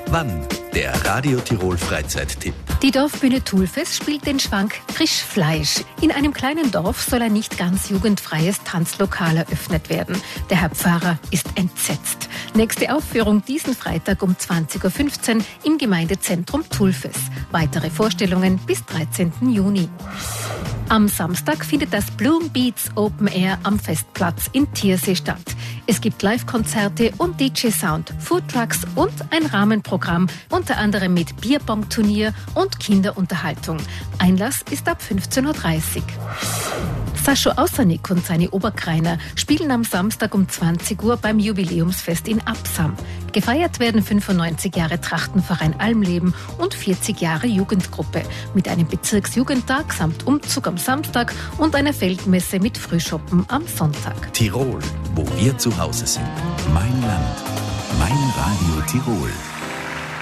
Wann? Der Radio Tirol Freizeittipp. Die Dorfbühne Thulfes spielt den Schwank Frischfleisch. In einem kleinen Dorf soll ein nicht ganz jugendfreies Tanzlokal eröffnet werden. Der Herr Pfarrer ist entsetzt. Nächste Aufführung diesen Freitag um 20.15 Uhr im Gemeindezentrum Thulfes. Weitere Vorstellungen bis 13. Juni. Am Samstag findet das Bloom Beats Open Air am Festplatz in Thiersee statt. Es gibt Live-Konzerte und DJ-Sound, Foodtrucks und ein Rahmenprogramm, unter anderem mit Bierbong-Turnier und Kinderunterhaltung. Einlass ist ab 15.30 Uhr. Sascho Aussernick und seine Oberkreiner spielen am Samstag um 20 Uhr beim Jubiläumsfest in Absam. Gefeiert werden 95 Jahre Trachtenverein Almleben und 40 Jahre Jugendgruppe mit einem Bezirksjugendtag samt Umzug am Samstag und einer Feldmesse mit Frühschoppen am Sonntag. Tirol, wo wir zu Hause sind. Mein Land, mein Radio Tirol.